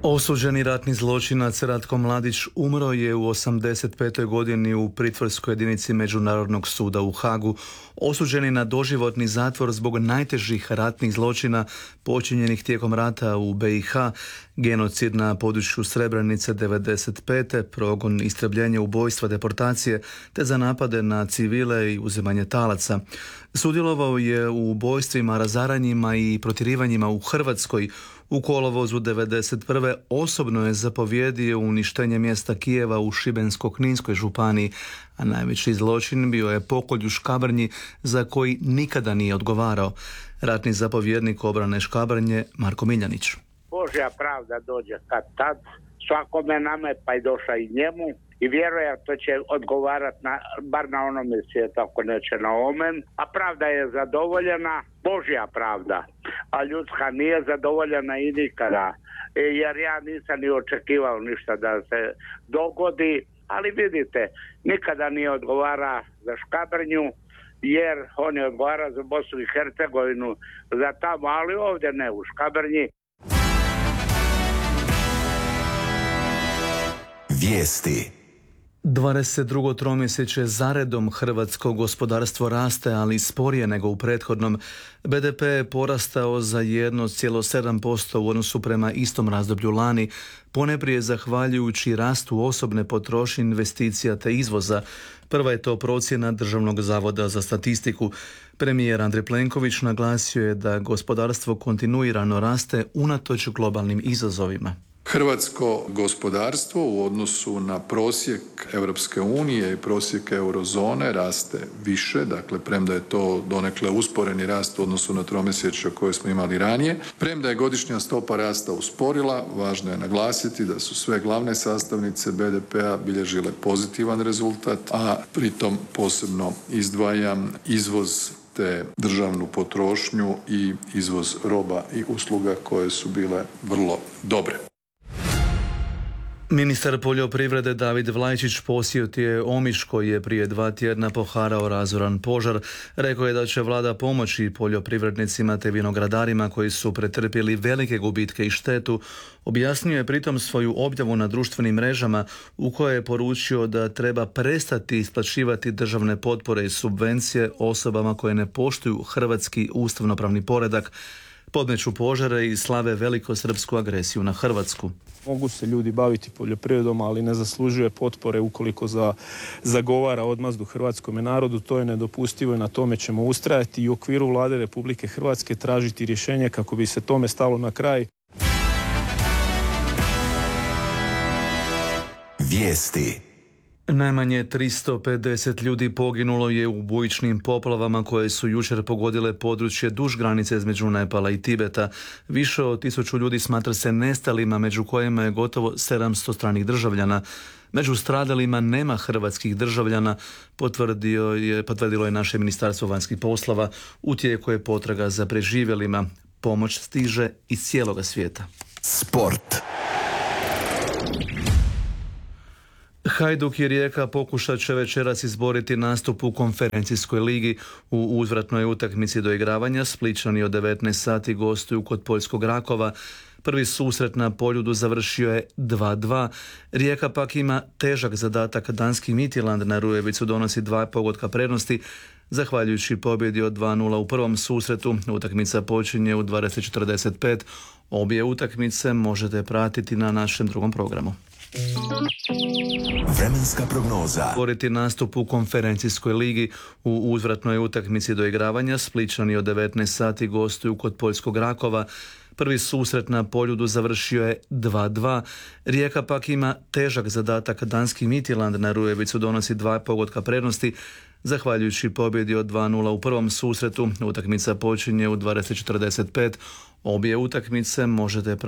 Osuđeni ratni zločinac Ratko Mladić umro je u 85. godini u pritvorskoj jedinici Međunarodnog suda u Hagu, osuđeni na doživotni zatvor zbog najtežih ratnih zločina počinjenih tijekom rata u BiH, genocid na području Srebrenice 95. progon, istrebljenje, ubojstva, deportacije te za napade na civile i uzimanje talaca. Sudjelovao je u ubojstvima, razaranjima i protjerivanjima u Hrvatskoj. U kolovozu 1991. osobno je zapovjedio uništenje mjesta Kijeva u Šibensko-kninskoj županiji, a najveći zločin bio je pokolj u Škabrnji za koji nikada nije odgovarao. Ratni zapovjednik obrane Škabrnje Marko Miljanić. Božja pravda dođe kad tad, svakome nama pa i došla i njemu i vjerojatno će odgovarati bar na onome svijetu ako neće na omen, a pravda je zadovoljena, Božja pravda, a ljudska nije zadovoljena i nikada, jer ja nisam ni očekivao ništa da se dogodi, ali vidite, nikada nije odgovara za Škabrnju, jer on je odgovara za Bosnu i Hercegovinu, za tamo, ali ovdje ne, u Škabrnji. Vijesti. 22. tromjesečje zaredom hrvatsko gospodarstvo raste, ali sporije nego u prethodnom. BDP je porastao za 1,7% u odnosu prema istom razdoblju lani, ponajprije zahvaljujući rastu osobne potrošnje, investicija te izvoza. Prva je to procjena Državnog zavoda za statistiku. Premijer Andrej Plenković naglasio je da gospodarstvo kontinuirano raste unatoč globalnim izazovima. Hrvatsko gospodarstvo u odnosu na prosjek Europske unije i prosjek eurozone raste više, dakle premda je to donekle usporeni rast u odnosu na tromjesečje koje smo imali ranije. Premda je godišnja stopa rasta usporila, važno je naglasiti da su sve glavne sastavnice BDP-a bilježile pozitivan rezultat, a pritom posebno izdvajam izvoz te državnu potrošnju i izvoz roba i usluga koje su bile vrlo dobre. Ministar poljoprivrede David Vlajčić posjetio je Omiš koji je prije 2 tjedna poharao razoran požar. Rekao je da će vlada pomoći poljoprivrednicima te vinogradarima koji su pretrpjeli velike gubitke i štetu. Objasnio je pritom svoju objavu na društvenim mrežama u kojoj je poručio da treba prestati isplaćivati državne potpore i subvencije osobama koje ne poštuju hrvatski ustavnopravni poredak, podmeću požare i slave velikosrpsku agresiju na Hrvatsku. Mogu se ljudi baviti poljoprivredom, ali ne zaslužuje potpore ukoliko zagovara odmazdu hrvatskome narodu. To je nedopustivo i na tome ćemo ustrajati i u okviru Vlade Republike Hrvatske tražiti rješenje kako bi se tome stalo na kraj. Vijesti. Najmanje 350 ljudi poginulo je u bujičnim poplavama koje su jučer pogodile područje duž granice između Nepala i Tibeta. Više od 1000 ljudi smatra se nestalima, među kojima je gotovo 700 stranih državljana. Među stradalima nema hrvatskih državljana, potvrdilo je naše Ministarstvo vanjskih poslova. U tijeku je potraga za preživjelima. Pomoć stiže iz cijeloga svijeta. Sport. Hajduk i Rijeka pokušat će večeras izboriti nastup u konferencijskoj ligi. U uzvratnoj utakmici doigravanja Splićani od 19 sati gostuju kod poljskog Rakova. Prvi susret na Poljudu završio je 2:2. Rijeka pak ima težak zadatak. Danski Midtjylland na Rujevicu donosi 2 pogotka prednosti. Zahvaljujući pobjedi od 2:0 u prvom susretu, utakmica počinje u 20:45. Obje utakmice možete pratiti na našem drugom programu. Vremenska prognoza. Boriti nastup u konferencijskoj ligi. U uzvratnoj utakmici doigravanja Splićani od 19 sati gostuju kod poljskog Rakova. Prvi susret na Poljudu završio je 2:2. Rijeka pak ima težak zadatak. Danski Midtjylland na Rujevicu donosi 2 pogotka prednosti. Zahvaljujući pobjedi od 2:0 u prvom susretu, utakmica počinje u 20:45. Obje utakmice možete